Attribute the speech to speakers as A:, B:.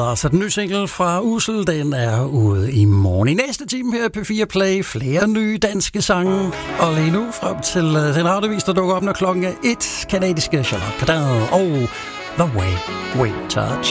A: Så den nye single fra Ussel, den er ude i morgen. I næste time her på P4 Play, flere nye danske sange. Og lige nu frem til den radiovis, der dukker op, når klokken er 1. Kanadiske Charlotte Cardin og The Way We Touch.